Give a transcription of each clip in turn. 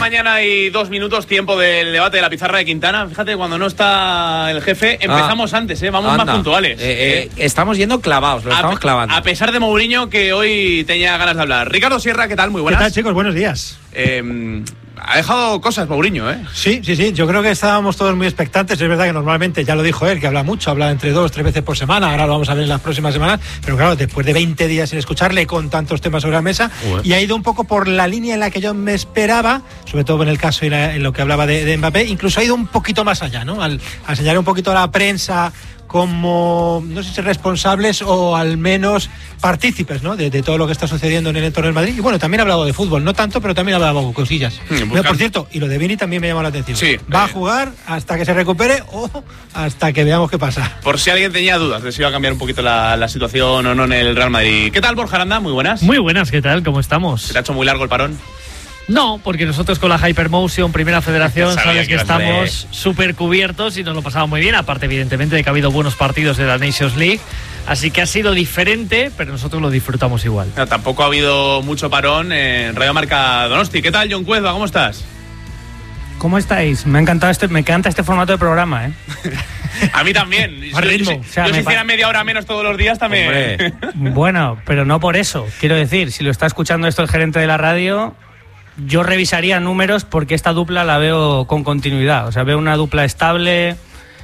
mañana y 2 minutos, tiempo del debate de la pizarra de Quintana. Fíjate, cuando no está el jefe, empezamos antes, vamos más puntuales. Estamos yendo clavados, lo estamos clavando. A pesar de Mourinho, que hoy tenía ganas de hablar. Ricardo Sierra, ¿qué tal? Muy buenas. ¿Qué tal, chicos? Buenos días. Ha dejado cosas Mourinho, ¿eh? Sí. Yo creo que estábamos todos muy expectantes. Es verdad que normalmente, ya lo dijo él, que habla mucho, habla entre 2-3 veces por semana. Ahora lo vamos a ver en las próximas semanas. Pero claro, después de 20 días sin escucharle con tantos temas sobre la mesa, y ha ido un poco por la línea en la que yo me esperaba, sobre todo en el caso y en lo que hablaba de Mbappé. Incluso ha ido un poquito más allá, ¿no? Al señalar un poquito a la prensa como, no sé si responsables o al menos partícipes, ¿no? de todo lo que está sucediendo en el entorno del Madrid. Y bueno, también ha hablado de fútbol, no tanto, pero también ha hablado de cosillas. Por cierto, y lo de Vini también me llama la atención. Sí, ¿Va a jugar hasta que se recupere o hasta que veamos qué pasa? Por si alguien tenía dudas de si iba a cambiar un poquito la situación o no en el Real Madrid. ¿Qué tal, Borja Aranda? Muy buenas. Muy buenas, ¿qué tal? ¿Cómo estamos? ¿Se te ha hecho muy largo el parón? No, porque nosotros con la Hypermotion, Primera Federación, sabes que estamos súper cubiertos y nos lo pasamos muy bien. Aparte, evidentemente, de que ha habido buenos partidos de la Nations League. Así que ha sido diferente, pero nosotros lo disfrutamos igual. No, tampoco ha habido mucho parón en Radio Marca Donosti. ¿Qué tal, John Cuezba? ¿Cómo estás? ¿Cómo estáis? Me encanta este formato de programa, ¿eh? A mí también. Yo si hiciera media hora menos todos los días también. Bueno, pero no por eso. Quiero decir, si lo está escuchando esto el gerente de la radio, yo revisaría números porque esta dupla la veo con continuidad. O sea, veo una dupla estable,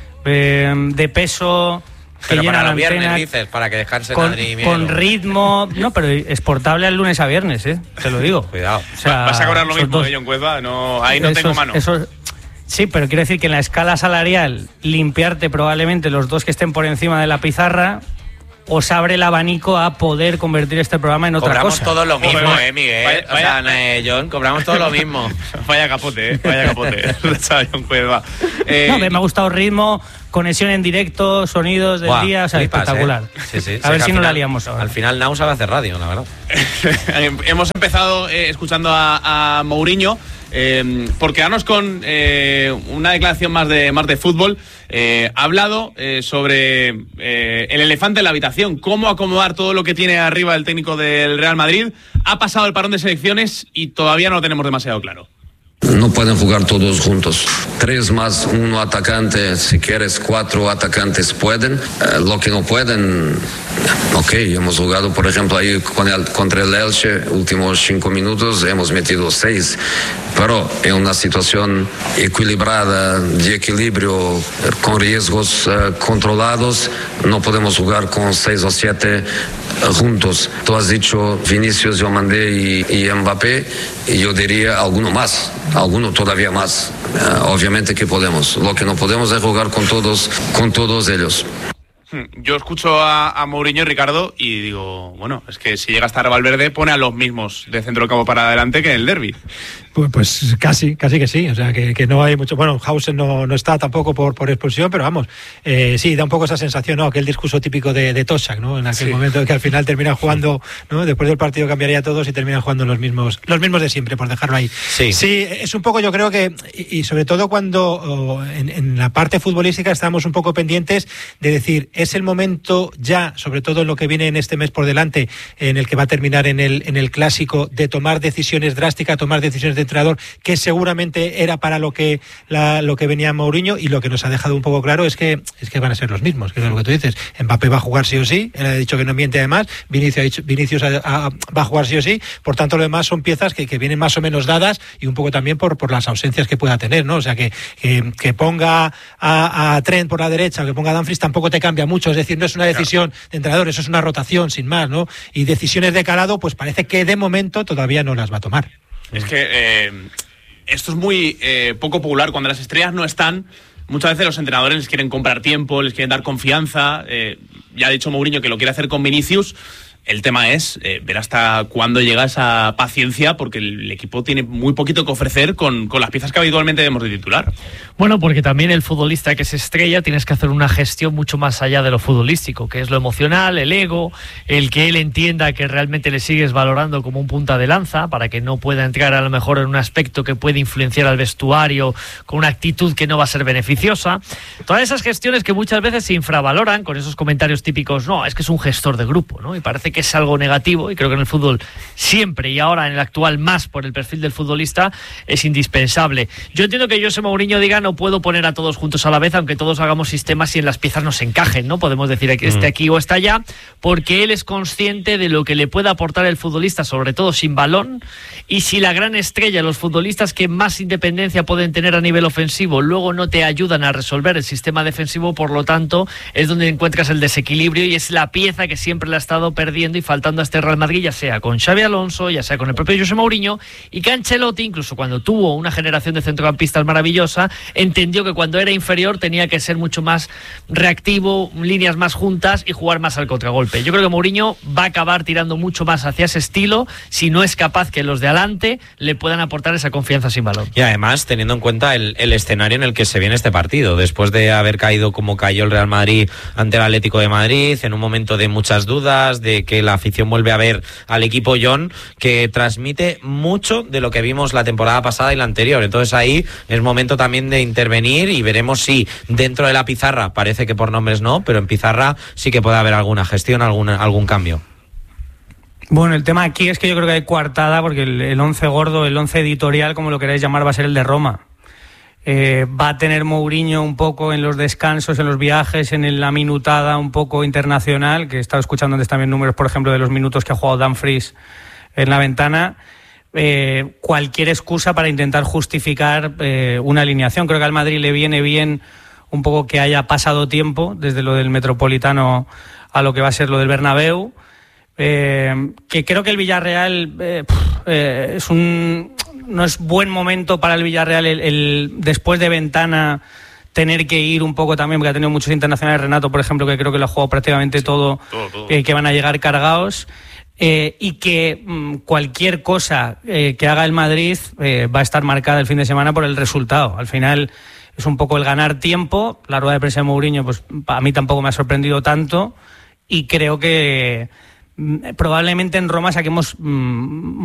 de peso, que pero llena para la los viernes antena, dices, para que descanse con ritmo. No, pero exportable al lunes a viernes, te lo digo. Cuidado. O sea, vas a cobrar lo mismo de John Cuezba, ahí no tengo mano. Sí, pero quiero decir que en la escala salarial, limpiarte probablemente los dos que estén por encima de la pizarra os abre el abanico a poder convertir este programa en otra cobramos cosa. Todos lo mismo, Miguel. John, cobramos todo lo mismo. Vaya capote, John Cuezba. No, me ha gustado ritmo, conexión en directo, sonidos del día, o sea, espectacular. Sí. A ver si no la liamos ahora. Al final Nau sabe hacer radio, la verdad. Hemos empezado escuchando a Mourinho. Por quedarnos con una declaración más de fútbol, ha hablado sobre el elefante en la habitación, cómo acomodar todo lo que tiene arriba el técnico del Real Madrid. Ha pasado el parón de selecciones y todavía no lo tenemos demasiado claro. No pueden jugar todos juntos. 3 más 1 atacante, si quieres 4 atacantes pueden. Lo que no pueden, hemos jugado por ejemplo ahí contra el Elche, últimos 5 minutos hemos metido 6, pero en una situación equilibrada, de equilibrio, con riesgos controlados, no podemos jugar con 6 o 7 juntos. Tú has dicho Vinicius, yo mandé y Mbappé, y yo diría alguno todavía más. Obviamente que podemos. Lo que no podemos es jugar con todos ellos. Yo escucho a Mourinho, Ricardo, y digo, bueno, es que si llega a estar Valverde, pone a los mismos de centro del campo para adelante que en el derbi. Pues casi que sí, o sea que no hay mucho. Bueno, Hausen no está tampoco por expulsión, pero vamos, sí, da un poco esa sensación, ¿no? Aquel discurso típico de Tosak, ¿no? En aquel momento que al final terminan jugando, ¿no? Después del partido cambiaría todos y terminan jugando los mismos de siempre, por dejarlo ahí. Sí, es un poco, yo creo que, y sobre todo cuando en la parte futbolística estamos un poco pendientes de decir, es el momento ya, sobre todo en lo que viene en este mes por delante, en el que va a terminar en el clásico, de tomar decisiones drásticas, tomar decisiones de entrenador, que seguramente era para lo que venía Mourinho, y lo que nos ha dejado un poco claro es que van a ser los mismos, que es lo que tú dices. Mbappé va a jugar sí o sí, él ha dicho que no miente además, Vinicius va a jugar sí o sí, por tanto lo demás son piezas que vienen más o menos dadas, y un poco también por las ausencias que pueda tener, ¿no? O sea que ponga a Trent por la derecha o que ponga a Dumfries tampoco te cambia mucho, es decir, no es una decisión de entrenador, eso es una rotación sin más, ¿no? Y decisiones de calado, pues parece que de momento todavía no las va a tomar. Es que esto es muy poco popular. Cuando las estrellas no están, muchas veces los entrenadores les quieren comprar tiempo, les quieren dar confianza. Ya ha dicho Mourinho que lo quiere hacer con Vinicius. El tema es ver hasta cuándo llega esa paciencia, porque el equipo tiene muy poquito que ofrecer con las piezas que habitualmente vemos de titular. Bueno, porque también el futbolista que es estrella tienes que hacer una gestión mucho más allá de lo futbolístico, que es lo emocional, el ego, el que él entienda que realmente le sigues valorando como un punta de lanza, para que no pueda entrar a lo mejor en un aspecto que puede influenciar al vestuario con una actitud que no va a ser beneficiosa. Todas esas gestiones que muchas veces se infravaloran con esos comentarios típicos, no, es que es un gestor de grupo, ¿no? Y parece que que es algo negativo, y creo que en el fútbol siempre, y ahora en el actual más por el perfil del futbolista, es indispensable. Yo entiendo que José Mourinho diga no puedo poner a todos juntos a la vez, aunque todos hagamos sistemas y en las piezas nos encajen, ¿no? Podemos decir que esté aquí o está allá, porque él es consciente de lo que le puede aportar el futbolista, sobre todo sin balón, y si la gran estrella, los futbolistas que más independencia pueden tener a nivel ofensivo, luego no te ayudan a resolver el sistema defensivo, por lo tanto, es donde encuentras el desequilibrio y es la pieza que siempre le ha estado perdiendo y faltando a este Real Madrid, ya sea con Xabi Alonso, ya sea con el propio José Mourinho, y que Ancelotti, incluso cuando tuvo una generación de centrocampistas maravillosa, entendió que cuando era inferior tenía que ser mucho más reactivo, líneas más juntas y jugar más al contragolpe. Yo creo que Mourinho va a acabar tirando mucho más hacia ese estilo si no es capaz que los de adelante le puedan aportar esa confianza sin balón. Y además, teniendo en cuenta el escenario en el que se viene este partido, después de haber caído como cayó el Real Madrid ante el Atlético de Madrid, en un momento de muchas dudas, de que la afición vuelve a ver al equipo John, que transmite mucho de lo que vimos la temporada pasada y la anterior. Entonces ahí es momento también de intervenir y veremos si dentro de la pizarra, parece que por nombres no, pero en pizarra sí que puede haber alguna gestión, algún cambio. Bueno, el tema aquí es que yo creo que hay coartada, porque el 11 gordo, el 11 editorial, como lo queráis llamar, va a ser el de Roma. Va a tener Mourinho un poco en los descansos, en los viajes, en la minutada un poco internacional, que he estado escuchando antes también números, por ejemplo, de los minutos que ha jugado Dumfries en la ventana. Cualquier excusa para intentar justificar una alineación. Creo que al Madrid le viene bien un poco que haya pasado tiempo desde lo del Metropolitano a lo que va a ser lo del Bernabéu. Que creo que el Villarreal no es buen momento para el Villarreal el después de ventana tener que ir un poco también, porque ha tenido muchos internacionales, Renato por ejemplo, que creo que lo ha jugado prácticamente todo. Que van a llegar cargados, y que cualquier cosa que haga el Madrid va a estar marcada el fin de semana por el resultado. Al final es un poco el ganar tiempo. La rueda de prensa de Mourinho pues a mí tampoco me ha sorprendido tanto, y creo que probablemente en Roma saquemos